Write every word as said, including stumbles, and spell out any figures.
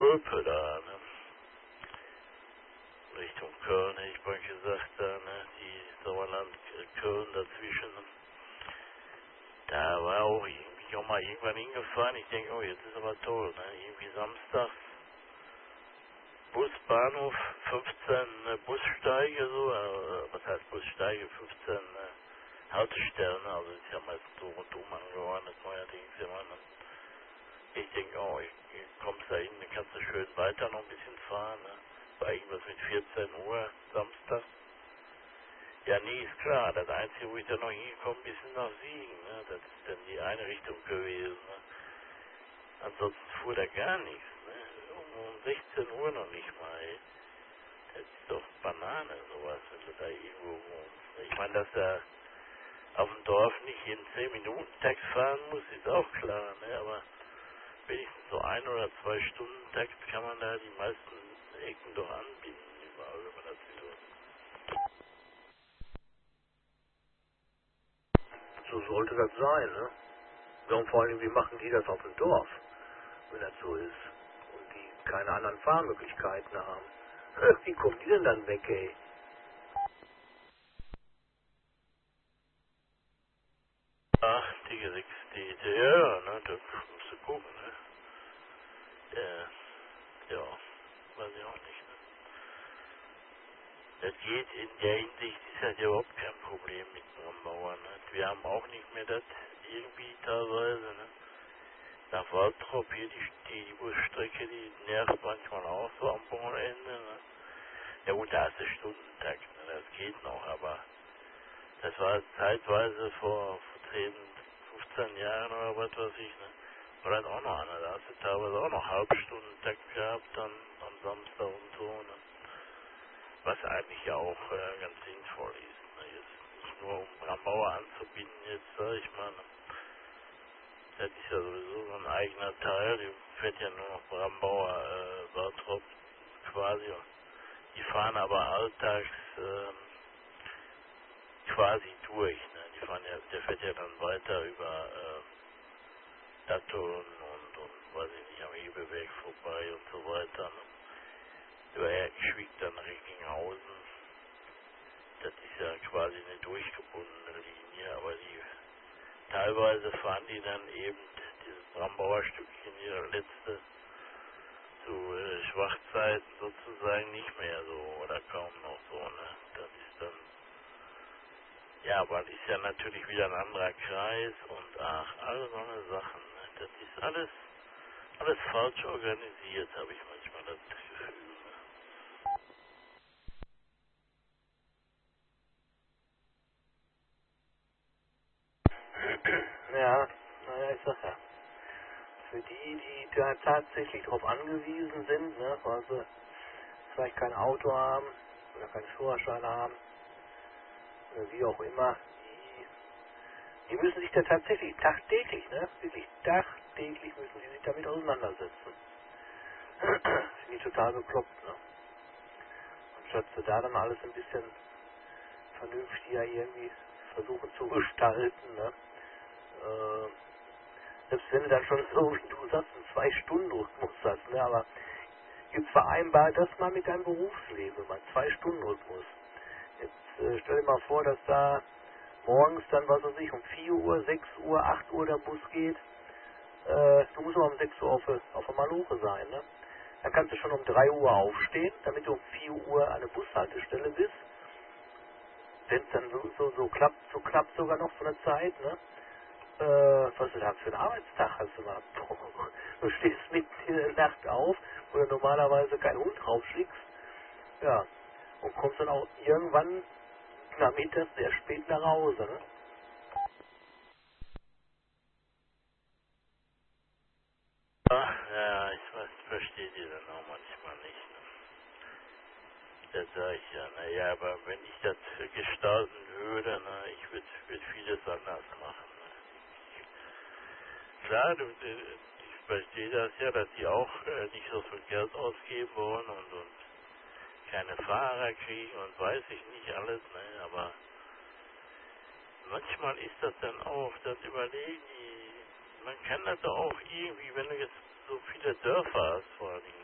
Röpe da, ne? Richtung Köln, hätte ich mal gesagt, da, ne? Die Sauerland, äh, Köln dazwischen. Ne? Da war auch irgendwie auch mal irgendwann hingefahren. Ich denke, oh, jetzt ist aber toll, ne? Irgendwie samstags, Busbahnhof, fünfzehn äh, Bussteige, so, äh, was heißt Bussteige, fünfzehn äh, Haltestellen, also ist ja meistens so rundum angeordnet, neuerdings immer, ne? Ich denke, oh, ich, ich kommst da hin, dann kannst du schön weiter noch ein bisschen fahren, ne? War irgendwas mit vierzehn Uhr Samstag. Ja, nee, ist klar, das Einzige, wo ich da noch hingekommen bin, ist nach Siegen, ne? Das ist dann die eine Richtung gewesen, ne? Ansonsten fuhr da gar nichts, ne? Um, um sechzehn Uhr noch nicht mal, ey. Das ist doch Banane, sowas, wenn du da irgendwo wohnst, ne? Ich meine, dass er auf dem Dorf nicht in zehn Minuten Takt fahren muss, ist auch klar, ne? Aber wenigstens so ein oder zwei Stunden Takt kann man da die meisten Ecken doch anbinden, überall, wenn man das will. So sollte das sein, ne? Ja, und vor allem, wie machen die das auf dem Dorf, wenn das so ist? Und die keine anderen Fahrmöglichkeiten haben. Wie kommen die denn dann weg, ey? Ach, die Gesichts, die, die, ja, ne, da musst du gucken, ne? Ja, ja, weiß ich auch nicht, ne? Das geht in der Hinsicht, ist halt überhaupt kein Problem mit dem Bauern, ne? Wir haben auch nicht mehr das irgendwie teilweise, ne? Nach Waldrop hier die, die, die Busstrecke, die nervt manchmal auch so am Wochenende, ne? Ja gut, da hast du Stundentakt, ne? Das geht noch, aber das war zeitweise vor, vor zehn, fünfzehn Jahren oder was weiß ich, ne? War das auch noch einer, da hast du teilweise auch noch Halbstundentakt gehabt dann am Samstag und so, ne? Was eigentlich ja auch äh, ganz sinnvoll ist, ne? Jetzt nicht nur um Brambauer anzubinden, jetzt sag ich mal, ne? Das ist ja sowieso so ein eigener Teil, die fährt ja nur noch Brambauer äh, Waltrop quasi. Die fahren aber alltags ähm, quasi durch, ne? Die fahren ja, der fährt ja dann weiter über äh, Datteln und, und weiß ich nicht, am Hebeweg vorbei und so weiter, ne? Über Erkenschwick dann Recklinghausen. Das ist ja quasi eine durchgebundene Linie, aber die teilweise fahren die dann eben dieses Brambauer Stückchen, ihre letzte zu äh, Schwachzeiten sozusagen nicht mehr so oder kaum noch so, ne? Das ist dann, ja, aber das ist ja natürlich wieder ein anderer Kreis und ach, alle so eine Sachen, ne? Das ist alles, alles falsch organisiert, habe ich manchmal das Gefühl, ne? Ja, naja, ich sag ja. Für die, die da tatsächlich drauf angewiesen sind, ne, weil sie vielleicht kein Auto haben oder keinen Führerschein haben oder wie auch immer, die, die müssen sich da tatsächlich tagtäglich, ne, wirklich tagtäglich müssen sie sich damit auseinandersetzen. Finde ich total bekloppt, ne. Anstatt sie da dann alles ein bisschen vernünftiger irgendwie versuchen zu gestalten, ne. Äh, selbst wenn du dann schon so, wie du sagst, einen Zwei-Stunden-Rhythmus hast, ne, aber jetzt vereinbar das mal mit deinem Berufsleben, mal Zwei-Stunden-Rhythmus. Jetzt äh, stell dir mal vor, dass da morgens dann, was weiß ich, um vier Uhr, sechs Uhr, acht Uhr der Bus geht. Äh, du musst aber um sechs Uhr auf, der- auf der Maloche sein, ne? Dann kannst du schon um drei Uhr aufstehen, damit du um vier Uhr an der Bushaltestelle bist. Wenn es dann so, so, so klappt, so klappt sogar noch so eine Zeit, ne? Äh, was du da für einen Arbeitstag hast du mal. Du stehst mitten in der Nacht auf, wo du normalerweise keinen Hund draufschlägst. Ja. Und kommst dann auch irgendwann nachmittags sehr spät nach Hause, ne? Ach, ja, ich weiß, verstehe die dann auch manchmal nicht, ne? Das sage ich ja, naja, aber wenn ich das gestalten würde, ne, ich würde würd vieles anders machen, ne? Klar, du, du, ich verstehe das ja, dass die auch äh, nicht so viel Geld ausgeben wollen und, und keine Fahrer kriegen und weiß ich nicht alles, ne, aber manchmal ist das dann auch, das überlegen die, man kann das doch auch irgendwie, wenn du jetzt so viele Dörfer hast vor allen Dingen,